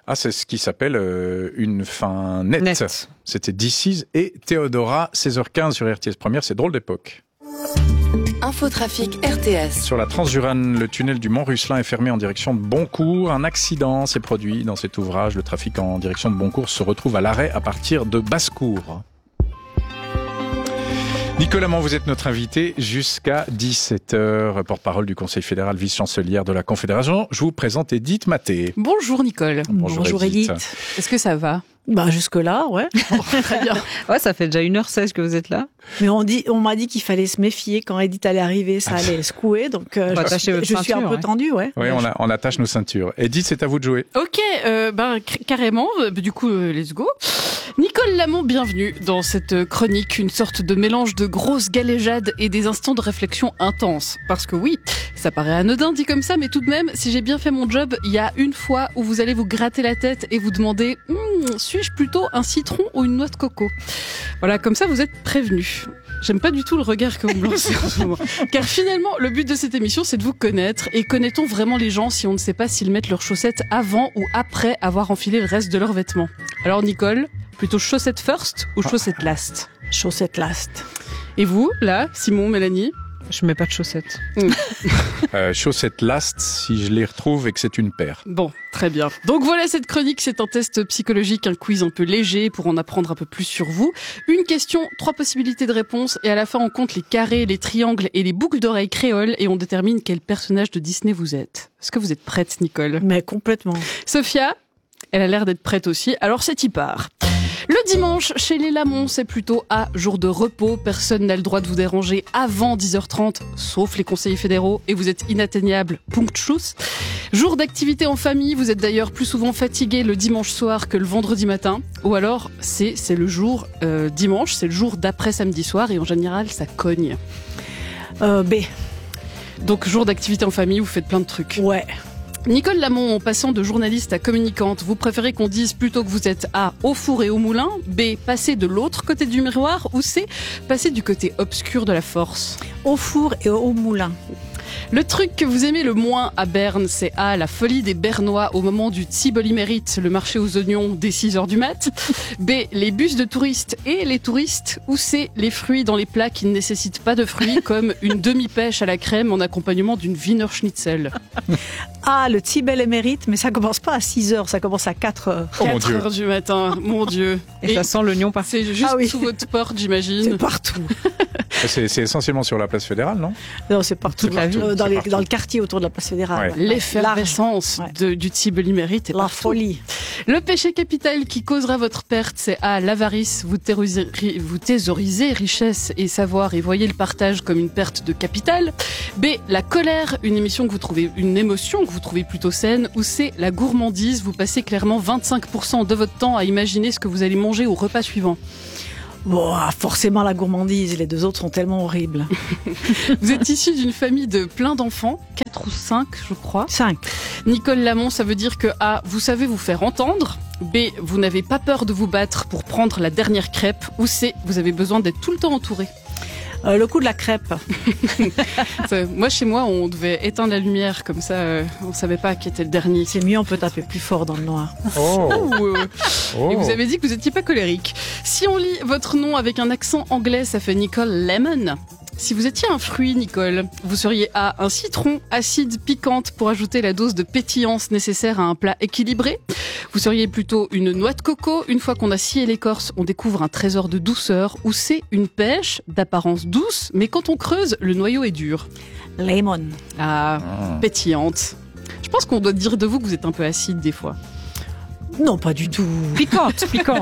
Ah, c'est ce qui s'appelle une fin nette. C'était DC's et Théodora, 16h15 sur RTS Première, c'est drôle d'époque. Infotrafic RTS. Sur la Transjurane, le tunnel du Mont-Russelin est fermé en direction de Boncourt. Un accident s'est produit dans cet ouvrage. Le trafic en direction de Boncourt se retrouve à l'arrêt à partir de Basse-Cour. Nicolas Mont, vous êtes notre invité jusqu'à 17h, porte-parole du Conseil fédéral, vice-chancelière de la Confédération. Je vous présente Edith Maté. Bonjour Nicole. Bonjour Edith. Est-ce que ça va ? Jusque-là, ouais. Très bien. Ouais, ça fait déjà 1h16 que vous êtes là. Mais on m'a dit qu'il fallait se méfier quand Edith allait arriver, ça allait secouer, donc je suis un peu tendue, ouais. Oui, on attache nos ceintures. Edith, c'est à vous de jouer. Ok, carrément, du coup, let's go. Nicole Lamont, bienvenue dans cette chronique, une sorte de mélange de grosses galéjades et des instants de réflexion intenses. Parce que oui, ça paraît anodin dit comme ça, mais tout de même, si j'ai bien fait mon job, il y a une fois où vous allez vous gratter la tête et vous demander suis-je plutôt un citron ou une noix de coco ? Voilà, comme ça vous êtes prévenus. J'aime pas du tout le regard que vous me lancez en ce moment. Car finalement, le but de cette émission, c'est de vous connaître. Et connaît-on vraiment les gens si on ne sait pas s'ils mettent leurs chaussettes avant ou après avoir enfilé le reste de leurs vêtements ? Alors Nicole, plutôt chaussettes first ou chaussettes last ? Chaussettes last. Et vous, là, Simon, Mélanie ? Je mets pas de chaussettes. Chaussettes last, si je les retrouve et que c'est une paire. Bon, très bien. Donc voilà, cette chronique, c'est un test psychologique, un quiz un peu léger pour en apprendre un peu plus sur vous. Une question, 3 possibilités de réponse et à la fin, on compte les carrés, les triangles et les boucles d'oreilles créoles et on détermine quel personnage de Disney vous êtes. Est-ce que vous êtes prête, Nicole ? Mais complètement. Sophia, elle a l'air d'être prête aussi, alors c'est y part. Le dimanche, chez les Lamont, c'est plutôt jour de repos. Personne n'a le droit de vous déranger avant 10h30, sauf les conseillers fédéraux, et vous êtes inatteignable, punctus. Jour d'activité en famille, vous êtes d'ailleurs plus souvent fatigué le dimanche soir que le vendredi matin. Ou alors, c'est le jour dimanche, c'est le jour d'après samedi soir, et en général, ça cogne. B. Donc, jour d'activité en famille, vous faites plein de trucs. Ouais. Nicole Lamont, en passant de journaliste à communicante, vous préférez qu'on dise plutôt que vous êtes A, au four et au moulin, B, passer de l'autre côté du miroir, ou C, passer du côté obscur de la force ? Au four et au moulin. Le truc que vous aimez le moins à Berne, c'est A, la folie des Bernois au moment du Tsibolimérite, le marché aux oignons dès 6h du mat. B, les bus de touristes et les touristes. Ou C, les fruits dans les plats qui ne nécessitent pas de fruits, comme une demi-pêche à la crème en accompagnement d'une Wiener Schnitzel. Ah, le Tsibolimérite, mais ça commence pas à 6h, ça commence à 4h. 4h du matin, mon Dieu. Et ça sent l'oignon partout. C'est juste sous votre porte, j'imagine. C'est partout. C'est essentiellement sur la place fédérale, non ? Non, c'est partout. Dans le quartier autour de la place fédérale. Ouais. L'effervescence du Tsibolimérite est la partout. folie. Le péché capital qui causera votre perte, c'est A, l'avarice. Vous thésaurisez richesse et savoir et voyez le partage comme une perte de capital. B, la colère, une émotion que vous trouvez plutôt saine. Ou C, la gourmandise. Vous passez clairement 25% de votre temps à imaginer ce que vous allez manger au repas suivant. Bon, forcément la gourmandise, les deux autres sont tellement horribles. Vous êtes issu d'une famille de plein d'enfants, 4 ou 5 je crois. 5. Nicole Lamont, ça veut dire que A, vous savez vous faire entendre. B, vous n'avez pas peur de vous battre pour prendre la dernière crêpe. Ou C, vous avez besoin d'être tout le temps entouré. Le coup de la crêpe. Moi, chez moi, on devait éteindre la lumière, comme ça, on savait pas qui était le dernier. C'est mieux, on peut taper plus fort dans le noir. Et vous avez dit que vous étiez pas colérique. Si on lit votre nom avec un accent anglais, ça fait Nicole Lemon. Si vous étiez un fruit, Nicole, vous seriez A, un citron, acide, piquante pour ajouter la dose de pétillance nécessaire à un plat équilibré. Vous seriez plutôt une noix de coco. Une fois qu'on a scié l'écorce, on découvre un trésor de douceur. Ou c'est une pêche d'apparence douce, mais quand on creuse, le noyau est dur. Lemon. Pétillante. Je pense qu'on doit dire de vous que vous êtes un peu acide des fois. Non, pas du tout. Piquante.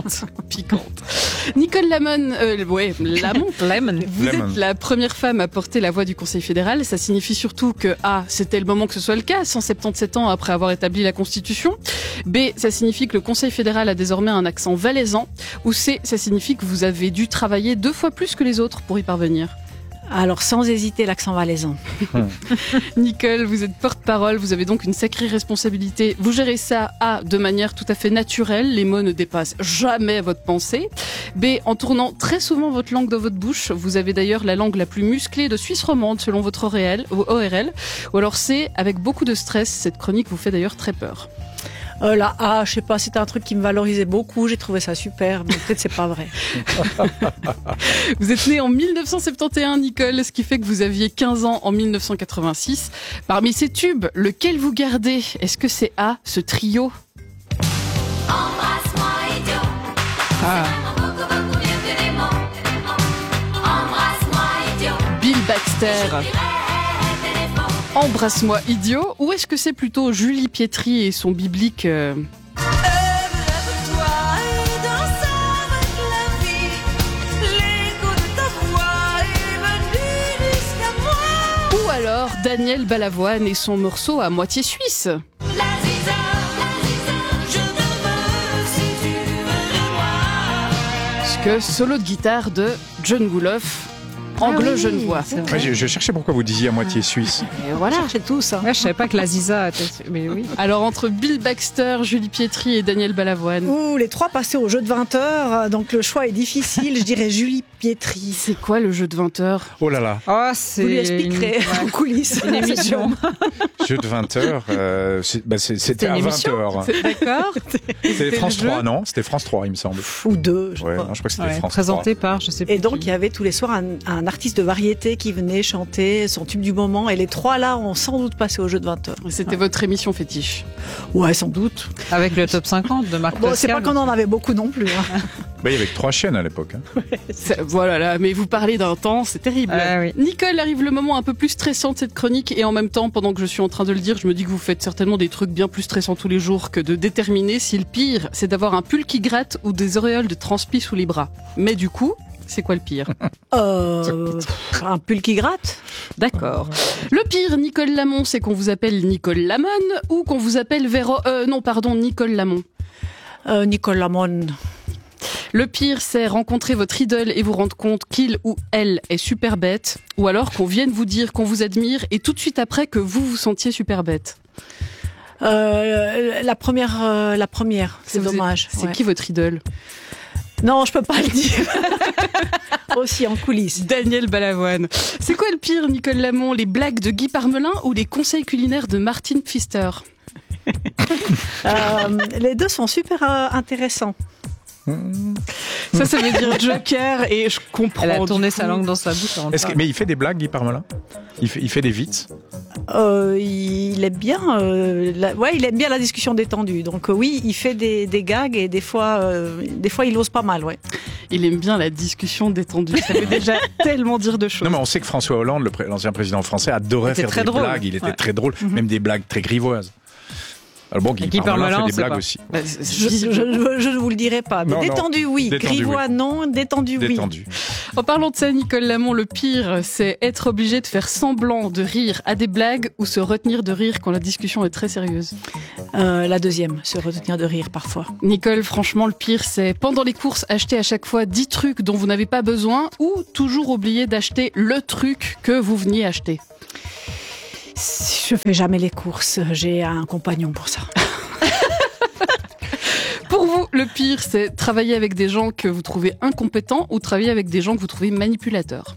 Nicole Lamont, Lemon. Vous êtes la première femme à porter la voix du Conseil fédéral. Ça signifie surtout que A, c'était le moment que ce soit le cas, 177 ans après avoir établi la Constitution. B, ça signifie que le Conseil fédéral a désormais un accent valaisan. Ou C, ça signifie que vous avez dû travailler 2 fois plus que les autres pour y parvenir. Alors, sans hésiter, l'accent valaisan. Nicole, vous êtes porte-parole, vous avez donc une sacrée responsabilité. Vous gérez ça, A, de manière tout à fait naturelle, les mots ne dépassent jamais votre pensée. B, en tournant très souvent votre langue dans votre bouche. Vous avez d'ailleurs la langue la plus musclée de Suisse romande, selon votre ORL. Ou alors C, avec beaucoup de stress, cette chronique vous fait d'ailleurs très peur. La A, je sais pas, c'était un truc qui me valorisait beaucoup, j'ai trouvé ça super, mais peut-être c'est pas vrai. Vous êtes né en 1971, Nicole, ce qui fait que vous aviez 15 ans en 1986. Parmi ces tubes, lequel vous gardez? Est-ce que c'est A, ce trio? Embrasse-moi, idiot. Ah. Beaucoup mieux que les mots. Embrasse-moi, idiot. Bill Baxter. Embrasse-moi, idiot. Ou est-ce que c'est plutôt Julie Pietri et son biblique Lève-toi et danse avec la vie. L'écho de ta voix est venu jusqu'à moi. Ou alors Daniel Balavoine et son morceau à moitié suisse. La ziza, je te veux si tu veux de moi. Parce que solo de guitare de John Gouloff, anglo-genevois. Ouais, je cherchais pourquoi vous disiez à moitié suisse. Et voilà. C'est tout ça. Ouais, je savais pas que la Ziza était... Mais oui. Alors entre Bill Baxter, Julie Pietri et Daniel Balavoine. Ouh, les trois passaient au jeu de 20 heures, donc le choix est difficile. Je dirais Julie Pietri. C'est quoi le jeu de 20 heures? Oh là là, Oh, Vous c'est lui expliquerez en coulisses. une émission. jeu de 20 heures, c'était à une 20 émission. heures. D'accord. C'était France le 3, jeu non? C'était France 3, il me semble. Ou deux, je Ouais, crois. non, je crois que c'était Ouais, France 3. présenté par, je sais plus. Et donc, qui. il y avait tous les soirs un artiste de variété qui venait chanter son tube du moment. Et les trois là ont sans doute passé au jeu de 20 heures. C'était votre émission fétiche. Ouais, sans doute. Avec le top 50 de Marc Bon, c'est Pascal. pas qu'on en avait beaucoup non plus. Hein. Bah, il y avait que 3 chaînes à l'époque. Hein. Voilà, là, mais vous parlez d'un temps, c'est terrible. Ah oui. Nicole, arrive le moment un peu plus stressant de cette chronique et en même temps, pendant que je suis en train de le dire, je me dis que vous faites certainement des trucs bien plus stressants tous les jours que de déterminer si le pire, c'est d'avoir un pull qui gratte ou des auréoles de transpi sous les bras. Mais du coup, c'est quoi le pire? Un pull qui gratte. D'accord. Le pire, Nicole Lamont, c'est qu'on vous appelle Nicole Lamon ou qu'on vous appelle Nicole Lamont. Nicole Lamon. Le pire, c'est rencontrer votre idole et vous rendre compte qu'il ou elle est super bête, ou alors qu'on vienne vous dire qu'on vous admire et tout de suite après que vous vous sentiez super bête. La première, c'est Vous êtes- dommage. C'est Ouais. qui votre idole? Non, je peux pas le dire. Aussi en coulisses. Daniel Balavoine. C'est quoi le pire, Nicole Lamont? Les blagues de Guy Parmelin ou les conseils culinaires de Martine Pfister? Les deux sont super intéressants. Ça veut dire Joker et je comprends. Elle a du tourné coup. sa langue dans sa bouche. avant de parler. Mais il fait des blagues, Guy Parmelin? Il fait des vitz? Il aime bien, il aime bien la discussion détendue. Donc oui, il fait des gags et des fois, il ose pas mal, ouais. Il aime bien la discussion détendue. Ça veut déjà tellement dire de choses. Non, mais on sait que François Hollande, l'ancien président français, adorait était faire très des drôle. blagues. Il était Ouais. très drôle, même des blagues très grivoises. Alors bon, Guy Guy Parmelin Parmelin, fait on des sait blagues pas. aussi. Bah, Je ne vous le dirai pas. Mais Non, détendu, oui. Détendu, Grivois, oui. non. Détendu, oui. Détendu. En parlant de ça, Nicole Lamont, le pire, c'est être obligé de faire semblant de rire à des blagues ou se retenir de rire quand la discussion est très sérieuse. La deuxième, se retenir de rire parfois. Nicole, franchement, le pire, c'est pendant les courses, acheter à chaque fois 10 trucs dont vous n'avez pas besoin ou toujours oublier d'acheter le truc que vous veniez acheter. Je fais jamais les courses. J'ai un compagnon pour ça. Pour vous, le pire, c'est travailler avec des gens que vous trouvez incompétents ou travailler avec des gens que vous trouvez manipulateurs.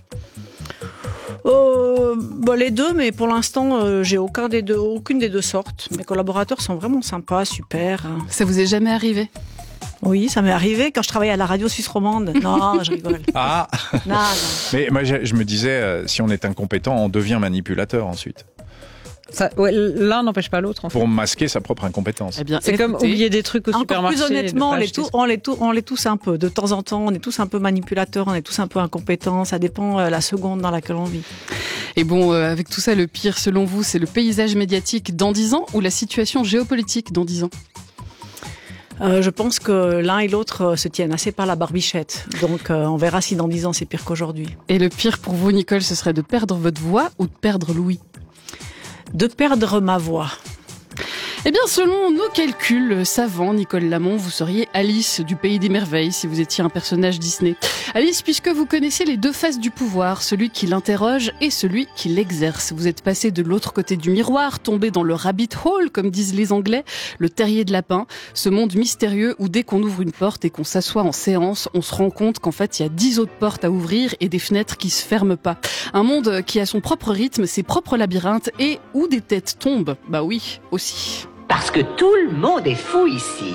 Les deux, mais pour l'instant, j'ai aucune des deux sortes. Mes collaborateurs sont vraiment sympas, super. Ça vous est jamais arrivé? Oui, ça m'est arrivé quand je travaillais à la radio suisse romande. Non, je rigole. Ah! Non. Mais moi, je me disais, si on est incompétent, on devient manipulateur ensuite. L'un n'empêche pas l'autre. En fait. Pour masquer sa propre incompétence. Eh bien, C'est comme écoutez, oublier des trucs au Encore supermarché. plus honnêtement, et ne pas on acheter. l'est tous un peu. De temps en temps, on est tous un peu manipulateurs, on est tous un peu incompétents. Ça dépend la seconde dans laquelle on vit. Et bon, avec tout ça, le pire, selon vous, c'est le paysage médiatique dans 10 ans ou la situation géopolitique dans 10 ans? Je pense que l'un et l'autre se tiennent assez par la barbichette. Donc, on verra si dans 10 ans c'est pire qu'aujourd'hui. Et le pire pour vous, Nicole, ce serait de perdre votre voix ou de perdre Louis? De perdre ma voix. Eh bien, selon nos calculs savants, Nicole Lamont, vous seriez Alice du Pays des Merveilles si vous étiez un personnage Disney. Alice, puisque vous connaissez les deux faces du pouvoir, celui qui l'interroge et celui qui l'exerce. Vous êtes passé de l'autre côté du miroir, tombé dans le rabbit hole, comme disent les Anglais, le terrier de lapin, ce monde mystérieux où dès qu'on ouvre une porte et qu'on s'assoit en séance, on se rend compte qu'en fait, il y a 10 autres portes à ouvrir et des fenêtres qui se ferment pas. Un monde qui a son propre rythme, ses propres labyrinthes et où des têtes tombent. Bah oui, aussi. Parce que tout le monde est fou ici.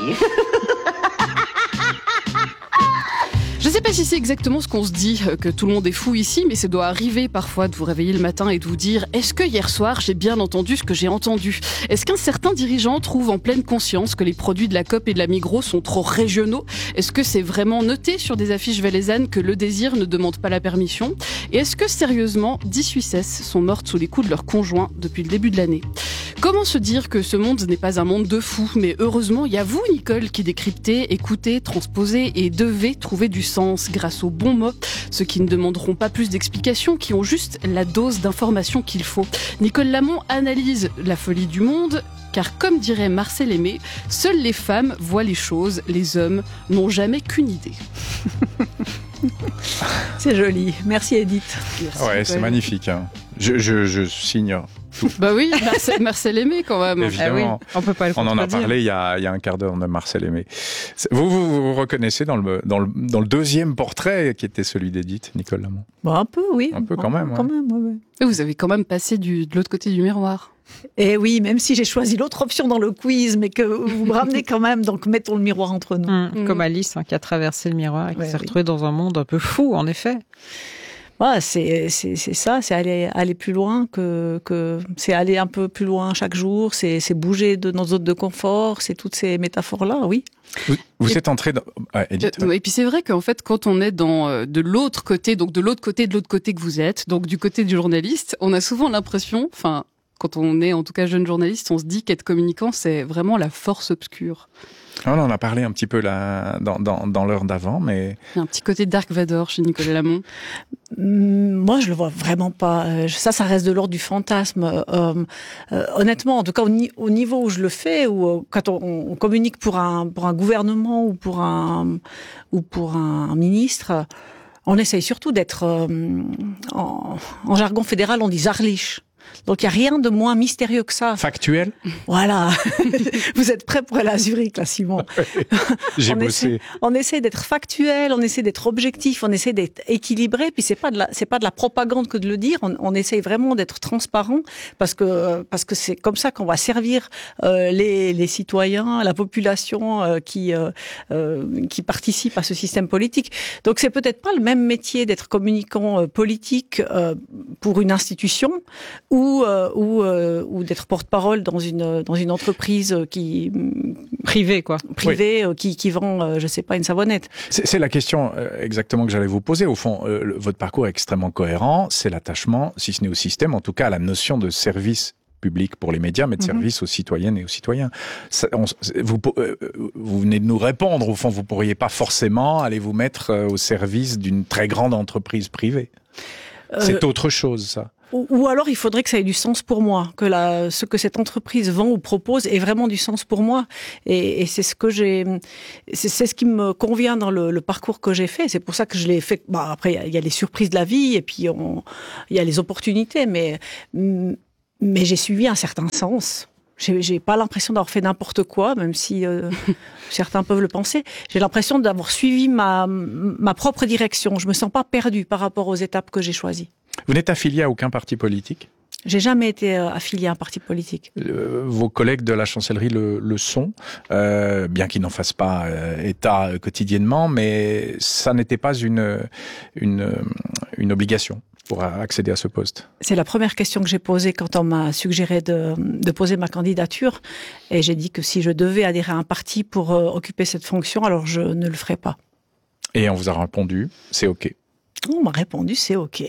Je sais pas si c'est exactement ce qu'on se dit, que tout le monde est fou ici, mais ça doit arriver parfois de vous réveiller le matin et de vous dire « Est-ce que hier soir, j'ai bien entendu ce que j'ai entendu ?» Est-ce qu'un certain dirigeant trouve en pleine conscience que les produits de la Coop et de la Migros sont trop régionaux ? Est-ce que c'est vraiment noté sur des affiches valaisannes que le désir ne demande pas la permission ? Et est-ce que sérieusement, 10 Suissesses sont mortes sous les coups de leurs conjoints depuis le début de l'année ? Comment se dire que ce monde n'est pas un monde de fous ? Mais heureusement, il y a vous, Nicole, qui décryptez, écoutez, transposez et devez trouver du sens grâce aux bons mots, ceux qui ne demanderont pas plus d'explications, qui ont juste la dose d'information qu'il faut. Nicole Lamont analyse la folie du monde, car comme dirait Marcel Aimé, seules les femmes voient les choses, les hommes n'ont jamais qu'une idée. C'est joli. Merci Edith. Ouais, c'est magnifique. Hein. Je signe. Bah oui, Marcel Aimé quand même. Évidemment. Ah oui, on peut pas le On en a contredire. parlé il y a un quart d'heure de Marcel Aimé. Vous reconnaissez dans le deuxième portrait qui était celui d'Edith, Nicole Lamont. Bon, un peu, oui. Un peu quand même, Quand ouais. même, ouais. Et vous avez quand même passé de l'autre côté du miroir. Et oui, même si j'ai choisi l'autre option dans le quiz, mais que vous me ramenez quand même, donc mettons le miroir entre nous. Comme Alice qui a traversé le miroir et qui Ouais, s'est oui. retrouvée dans un monde un peu fou, en effet. Ouais, c'est ça, c'est aller plus loin que c'est aller un peu plus loin chaque jour, c'est bouger de nos zones de confort, c'est toutes ces métaphores-là, oui. Vous êtes entré dans... Edith, Et puis c'est vrai qu'en fait, quand on est de l'autre côté, donc de l'autre côté que vous êtes, donc du côté du journaliste, on a souvent l'impression, enfin, quand on est en tout cas jeune journaliste, on se dit qu'être communicant, c'est vraiment la force obscure. on en a parlé un petit peu là, dans l'heure d'avant, mais... Il y a un petit côté Dark Vador chez Nicolas Lamont. Moi, je le vois vraiment pas. Ça reste de l'ordre du fantasme. Honnêtement, en tout cas, au niveau où je le fais, ou quand on communique pour un gouvernement ou pour un ministre, on essaye surtout d'être, en jargon fédéral, on dit zarlich. Donc il y a rien de moins mystérieux que ça. Factuel ? Voilà. Vous êtes prêts pour aller à Zurich, là, Simon. J'ai bossé. On essaie d'être factuel, on essaie d'être objectif, on essaie d'être équilibré. Puis c'est pas de la propagande que de le dire. On essaie vraiment d'être transparent parce que c'est comme ça qu'on va servir les citoyens, la population qui participe à ce système politique. Donc c'est peut-être pas le même métier d'être communicant politique pour une institution ou d'être porte-parole dans une entreprise Privée, quoi. privée qui vend, je sais pas, une savonnette. C'est la question exactement que j'allais vous poser. Au fond, votre parcours est extrêmement cohérent. C'est l'attachement, si ce n'est au système, en tout cas à la notion de service public pour les médias, mais de service aux citoyennes et aux citoyens. Vous venez de nous répondre. Au fond, vous pourriez pas forcément aller vous mettre au service d'une très grande entreprise privée. C'est autre chose, ça. Ou alors, il faudrait que ça ait du sens pour moi, que ce que cette entreprise vend ou propose ait vraiment du sens pour moi. Et c'est ce que c'est ce qui me convient dans le parcours que j'ai fait. C'est pour ça que je l'ai fait. Bah, après, il y a les surprises de la vie et puis il y a les opportunités, mais j'ai suivi un certain sens. J'ai pas l'impression d'avoir fait n'importe quoi, même si certains peuvent le penser. J'ai l'impression d'avoir suivi ma propre direction. Je me sens pas perdue par rapport aux étapes que j'ai choisies. Vous n'êtes affilié à aucun parti politique ? J'ai jamais été affiliée à un parti politique. Vos collègues de la chancellerie le sont, bien qu'ils n'en fassent pas état quotidiennement, mais ça n'était pas une obligation pour accéder à ce poste. C'est la première question que j'ai posée quand on m'a suggéré de poser ma candidature. Et j'ai dit que si je devais adhérer à un parti pour occuper cette fonction, alors je ne le ferais pas. Et on vous a répondu, c'est OK. On m'a répondu, c'est OK.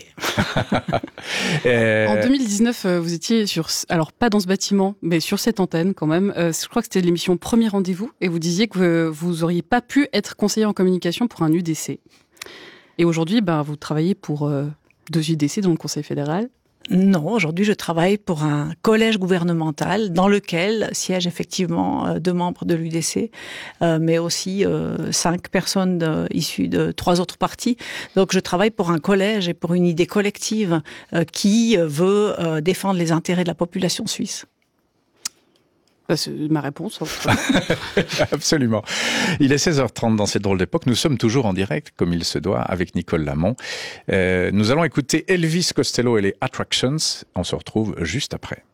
En 2019, vous étiez alors pas dans ce bâtiment, mais sur cette antenne quand même. Je crois que c'était l'émission Premier Rendez-vous, et vous disiez que vous auriez pas pu être conseiller en communication pour un UDC. Et aujourd'hui, vous travaillez pour 2 UDC dans le Conseil fédéral. Non, aujourd'hui, je travaille pour un collège gouvernemental dans lequel siègent effectivement 2 membres de l'UDC, mais aussi 5 personnes issues de 3 autres partis. Donc, je travaille pour un collège et pour une idée collective qui veut défendre les intérêts de la population suisse. C'est ma réponse. Absolument. Il est 16h30 dans cette drôle d'époque. Nous sommes toujours en direct, comme il se doit, avec Nicole Lamont. Nous allons écouter Elvis Costello et les Attractions. On se retrouve juste après.